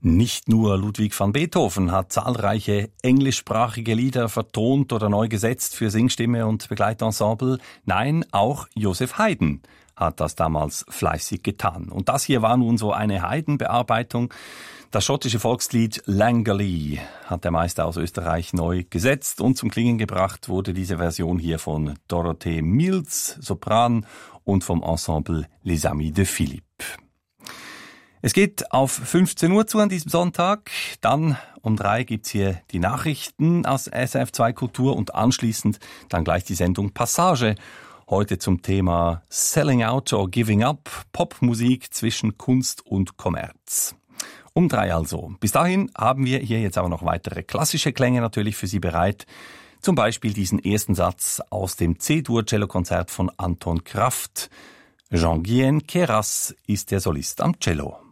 Nicht nur Ludwig van Beethoven hat zahlreiche englischsprachige Lieder vertont oder neu gesetzt für Singstimme und Begleitensemble. Nein, auch Joseph Haydn hat das damals fleißig getan. Und das hier war nun so eine Haydn-Bearbeitung. Das schottische Volkslied Langolee hat der Meister aus Österreich neu gesetzt und zum Klingen gebracht wurde diese Version hier von Dorothee Mills, Sopran, und vom Ensemble Les Amis de Philippe. Es geht auf 15 Uhr zu an diesem Sonntag. Dann um 3 gibt's hier die Nachrichten aus SRF2 Kultur und anschließend dann gleich die Sendung Passage. Heute zum Thema Selling Out or Giving Up, Popmusik zwischen Kunst und Kommerz. Um 3 also. Bis dahin haben wir hier jetzt aber noch weitere klassische Klänge natürlich für Sie bereit. Zum Beispiel diesen ersten Satz aus dem C-Dur-Cello-Konzert von Anton Kraft. Jean-Guyen Queyras ist der Solist am Cello.